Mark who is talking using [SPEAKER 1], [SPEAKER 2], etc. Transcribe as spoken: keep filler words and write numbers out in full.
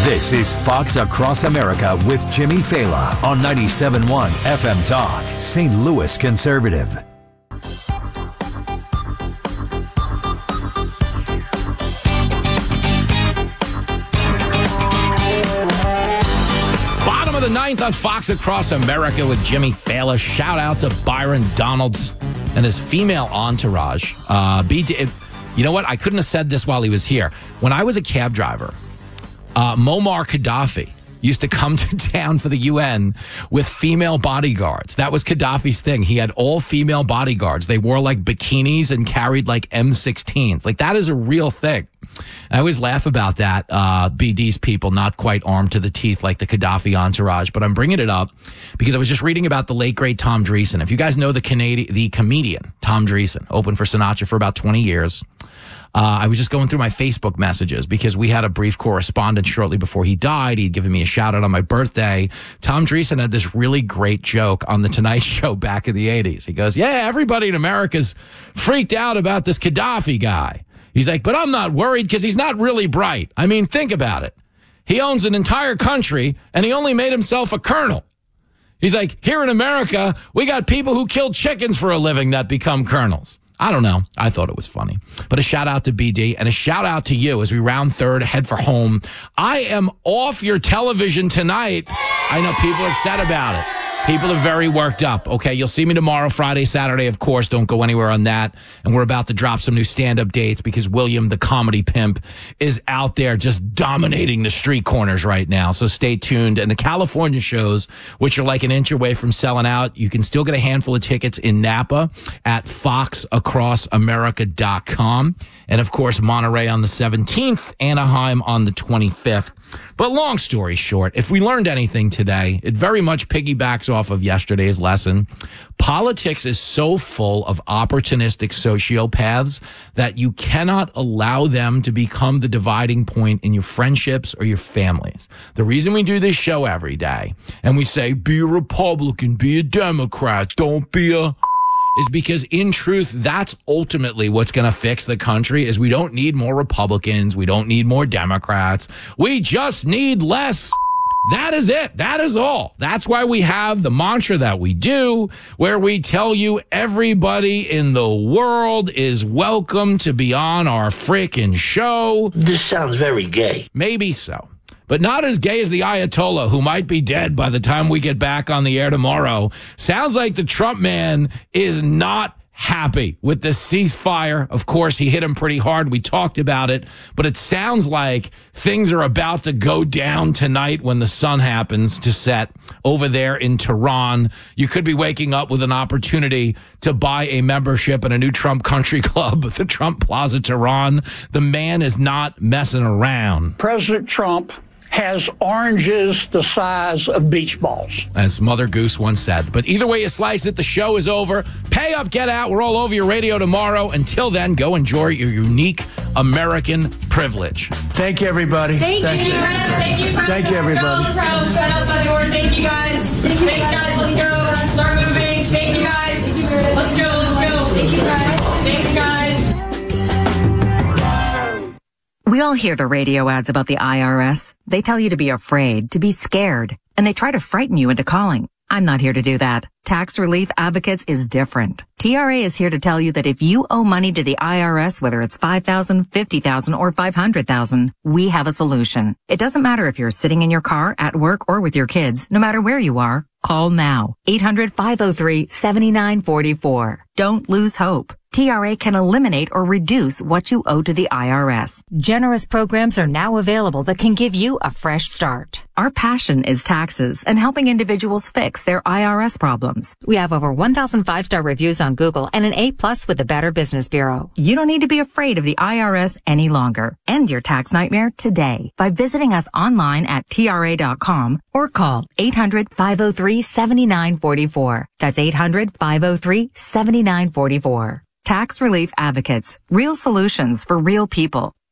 [SPEAKER 1] This is Fox Across America with Jimmy Fela on ninety-seven point one F M Talk, Saint Louis Conservative.
[SPEAKER 2] Bottom of the ninth on Fox Across America with Jimmy Fela. Shout out to Byron Donalds and his female entourage. Uh, B D, you know what? I couldn't have said this while he was here. When I was a cab driver, Uh, Muammar Gaddafi used to come to town for the U N with female bodyguards. That was Gaddafi's thing. He had all female bodyguards. They wore like bikinis and carried like M sixteens. Like that is a real thing. I always laugh about that. Uh, B D's people not quite armed to the teeth like the Gaddafi entourage, but I'm bringing it up because I was just reading about the late great Tom Dreesen. If you guys know the Canadian, the comedian Tom Dreesen, opened for Sinatra for about twenty years. Uh, I was just going through my Facebook messages because we had a brief correspondence shortly before he died. He'd given me a shout out on my birthday. Tom Dreesen had this really great joke on the Tonight Show back in the eighties. He goes, yeah, everybody in America's freaked out about this Gaddafi guy. He's like, but I'm not worried because he's not really bright. I mean, think about it. He owns an entire country and he only made himself a colonel. He's like, here in America, we got people who kill chickens for a living that become colonels. I don't know. I thought it was funny. But a shout out to B D and a shout out to you as we round third, head for home. I am off your television tonight. I know people are upset about it. People are very worked up. Okay, you'll see me tomorrow, Friday, Saturday, of course. Don't go anywhere on that. And we're about to drop some new stand-up dates because William, the comedy pimp, is out there just dominating the street corners right now. So stay tuned. And the California shows, which are like an inch away from selling out, you can still get a handful of tickets in Napa at fox across america dot com. And, of course, Monterey on the seventeenth, Anaheim on the twenty-fifth. But long story short, if we learned anything today, it very much piggybacks off of yesterday's lesson. Politics is so full of opportunistic sociopaths that you cannot allow them to become the dividing point in your friendships or your families. The reason we do this show every day and we say, be a Republican, be a Democrat, don't be a... is because in truth, that's ultimately what's going to fix the country is we don't need more Republicans. We don't need more Democrats. We just need less. That is it. That is all. That's why we have the mantra that we do, where we tell you everybody in the world is welcome to be on our frickin' show.
[SPEAKER 3] This sounds very gay.
[SPEAKER 2] Maybe so. But not as gay as the Ayatollah, who might be dead by the time we get back on the air tomorrow. Sounds like the Trump man is not happy with the ceasefire. Of course, he hit him pretty hard. We talked about it. But it sounds like things are about to go down tonight when the sun happens to set over there in Tehran. You could be waking up with an opportunity to buy a membership in a new Trump country club, the Trump Plaza Tehran. The man is not messing around.
[SPEAKER 4] President Trump has oranges the size of beach balls.
[SPEAKER 2] As Mother Goose once said. But either way you slice it, the show is over. Pay up, get out. We're all over your radio tomorrow. Until then, go enjoy your unique American privilege.
[SPEAKER 5] Thank you, everybody.
[SPEAKER 6] Thank,
[SPEAKER 5] Thank
[SPEAKER 6] you.
[SPEAKER 5] you.
[SPEAKER 6] Thank you.
[SPEAKER 5] Thank you, everybody.
[SPEAKER 6] Let's go. Let's go. Outside the door. Thank you, guys. Thank you, Thanks, guys. Let's go. Start moving. Thank you, guys. Let's go. Let's go. Thank you, guys. Thanks, guys.
[SPEAKER 7] We all hear the radio ads about the I R S. They tell you to be afraid, to be scared, and they try to frighten you into calling. I'm not here to do that. Tax Relief Advocates is different. T R A is here to tell you that if you owe money to the I R S, whether it's five thousand dollars, fifty thousand dollars, or five hundred thousand dollars, we have a solution. It doesn't matter if you're sitting in your car, at work, or with your kids. No matter where you are, call now. eight hundred, five oh three, seven nine four four. Don't lose hope. T R A can eliminate or reduce what you owe to the I R S.
[SPEAKER 8] Generous programs are now available that can give you a fresh start.
[SPEAKER 7] Our passion is taxes and helping individuals fix their I R S problems.
[SPEAKER 8] We have over one thousand five-star reviews on Google and an A plus with the Better Business Bureau.
[SPEAKER 7] You don't need to be afraid of the I R S any longer. End your tax nightmare today by visiting us online at T R A dot com or call eight hundred, five oh three, seven nine four four. That's eight hundred, five oh three, seven nine four four. Tax Relief Advocates. Real solutions for real people.